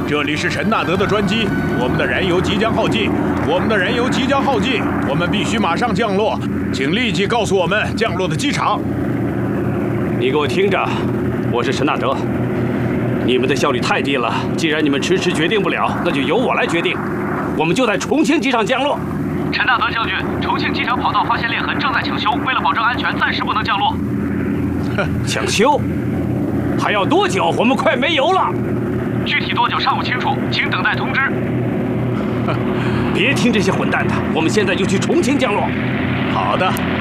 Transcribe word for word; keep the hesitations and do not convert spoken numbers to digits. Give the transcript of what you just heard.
这里是陈纳德的专机，我们的燃油即将耗尽，我们的燃油即将耗尽，我们必须马上降落，请立即告诉我们降落的机场。 你给我听着，我是陈纳德。你们的效率太低了，既然你们迟迟决定不了，那就由我来决定。我们就在重庆机场降落。 陈纳德将军，重庆机场跑道发现裂痕，正在抢修，为了保证安全，暂时不能降落。 抢修？还要多久？我们快没油了。 具体多久尚不清楚，请等待通知。 别听这些混蛋的，我们现在就去重庆降落。 好的。